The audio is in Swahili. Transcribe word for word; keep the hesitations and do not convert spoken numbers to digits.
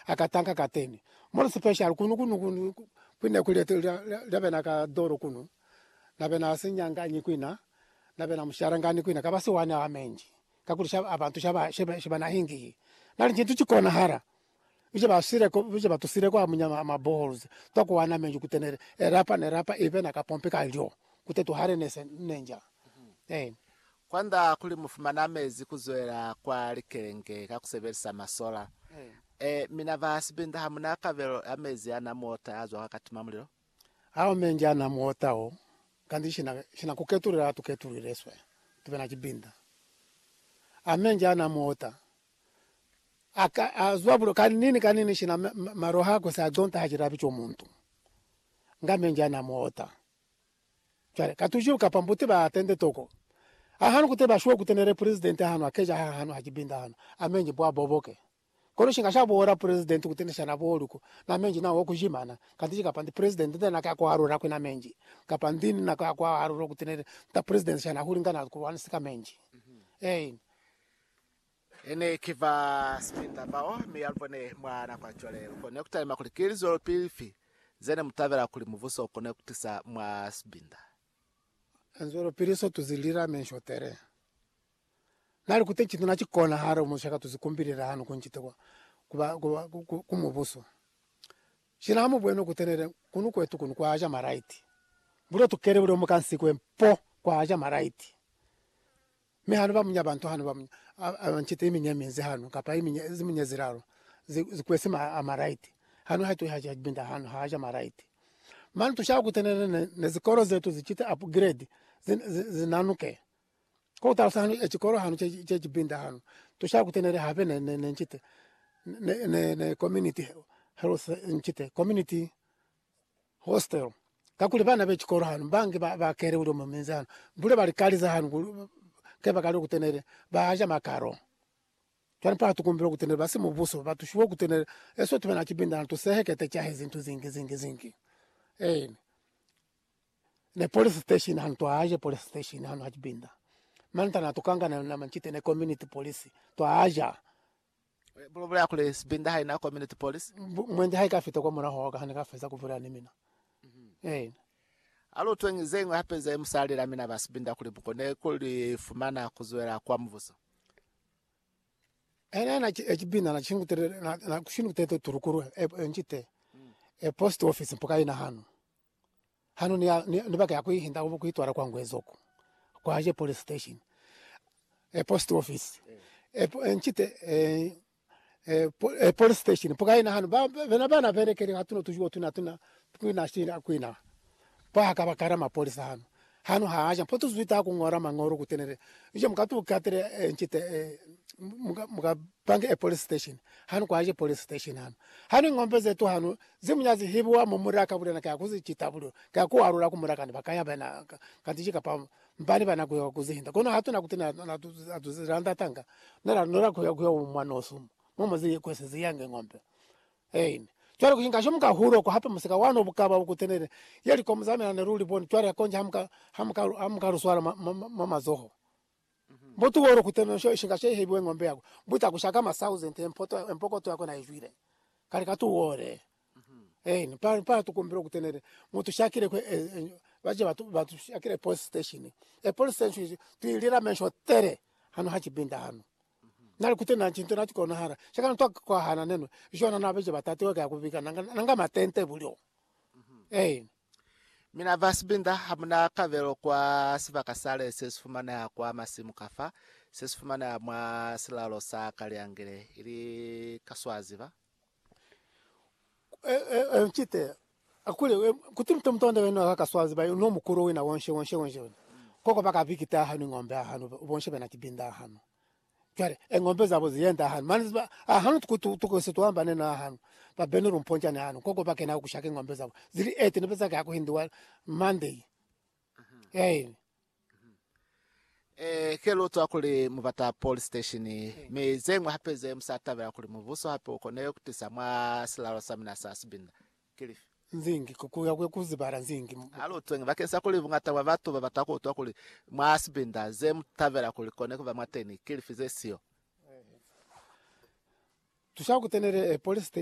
akatanga kateni more special kunu kunu kunu kwina kulete labena ka doro kunu labena sinyanga nyikwina labena musharangani kwina kabasi wana amenji kakulisha abantu shaba shaba na hingi nali nkintu chikona hara bije basire ko bije batusire ko amunya ama balls to ko wana menju kutenere erapa nerapa even akapompe kalyo kutetu hare nese nenja eh kwanda kuli mufumana amezi kuzoera kwa likerenge kakusebelisa masola eh eh mina vasibinda hamuna kavero amezi ana mota azo akatima muliro aho menja na mota o kandi shina shina kuketurira tuketurireswe tubena kibinda amenja na mota aka azwabulo kanini kanini shina maroha ko sa donta hajira bicho muntu ngamenja na mota chare katuju kapambuti ba atende toko ahanu kuteba shwo kutenere president hanu akeja hanu hajibinda hanu amenji bwa boboke kono shinga shabora president kutenesha na boruko na menji na okujimana kandi kapandi president tena ka kwa harura kuna menji kapandini na ka kwa harura kutenere ta president shana hulingana ku wansika menji eh ene kiva spinda bao mi albone mwana kwa chole connecta makulikirizo pilfi zene mutavera kuli muvuso connectisa mwa spinda anzoro piriso tuzilira menshotere nali kutenchi tunachikona haro mushaka tuzikumbirira hano kunchiteko kuba kumuvuso shinamu bweno kutenere kunu kwetu kunu kwa aja maraiti buro tukere buro mukansikwe mpo kwa aja maraiti me hano bamunya bantu hano bamunya abanchite iminyemeze hano kapa iminyeze ziraro zikwesima amaraiti hano hatu haja binda hano haja maraiti manu tushaka kutenere nezikoro zetu zichite upgrade zinanuke ko tarasanu echikoro hanu che binda hanu tushaka kutenere have ne ne nchite ne ne community health nchite community hostel kakuli bana bechikoro hanu bangi ba kere uri mu menzano bure bari kaliza hanu keba kali kutenere baja makaro twani pa tukumbira kutenere basi mu buso batushuwa kutenere eso tubena kibinda hanu tuseheke te chahe zintu zingi zingi zingi eh ne police station hanu to aje police station hanu hajibinda manta na tukanga na, na manchite ne community police to aja bro ya kule sibinda hai na community police mwende hai kafita kwa mwana hoga hani kafeza kuvura ni mina mm -hmm. eh alo twengizengo hapeze musalira mina basibinda kule bukone kuli fumana kuzoera kwa mvuso ena na ekibina na chingutere na, na kushinu teto turukuru e, nchite mm. e post office mpoka ina hanu hanu ni ni, ni baka yakuihinda ubu kuitwara kwa ngwezoko kwa aje police station e post office yeah. e nchite e e, e police station poka ina hanu ba vena bana verekere hatuno tujuo tuna tuna kuina shira kuina pa akaba karama police hanu hanu haaja poto zuita ku ngora mangoro kutenere ije mukatu katere nchite e, muga muga bange e police station hanu kwa aje police station hanu hanu ngombe zetu hanu zimunyazi hibwa mu muraka bure na ka kuzichita bure ka ku arura ku muraka bakaya bana katijika pa mbani bana ku kuzihinda kono hatuna kutena na tuziranda tanga nara nora ku ku mwana osumu momo ziye kwese ziyange ngombe eh twara kuhinga shomuka huro ko hapa musika wano bukaba ukutenere yali ko muzame na ruli boni twara konja hamka hamka hamka ruswara mama zoho mbotu woro kutemera sho ishinga she hebwe ngombe yako buta kushaka ma thousand empoto empoko to yako na ijwire kali katu wore eh ni pa pa tukumbira kutenere mutu shakire ko baje batu batu shakire police station e police station tuilira mensho tere hano hachibinda hano nali kutena chinto natiko na hara shaka ntwa kwa hana neno jona na beje batatu ka kubika nanga nanga matente bulyo eh mina vasibinda hamuna kavero kwa siva kasale sesufumana ya kwa masimu kafa sesufumana ya mwa silalo sa kaliangire ili kaswaziva eh eh nchite akule kutimta mtonda wenu akaswaziva no mukuru wina wonshe wonshe wonshe koko baka vikita hanu ngombe hanu wonshe bana kibinda hanu kware engombe zabo ziyenda hanu manizba hanu tukose tuamba nena hanu ba benuru mponja ne hanu koko bake na kushaka ngombe zabo zili eight ne pesa ka hindiwa Monday eh eh kelo to akuli mubata police station me zengwa hapeze msatavera akuli muvuso hapo ukoneyo kutisa mwa silalo samina sasibinda kilifi nzingi kukuya kuzibara nzingi alo twenge bakesa kuli vungata wa batu babatako to akuli mwasibinda zem tavera kuli kone kuva mateni kilifi zesio tushaka kutenere police station